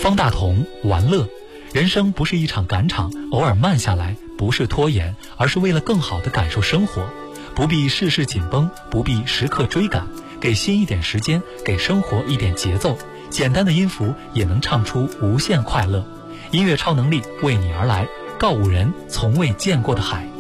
方大同，玩乐。人生不是一场赶场，偶尔慢下来，不是拖延，而是为了更好地感受生活。不必事事紧绷，不必时刻追赶，给心一点时间，给生活一点节奏。简单的音符也能唱出无限快乐。音乐超能力为你而来，告五人从未见过的海。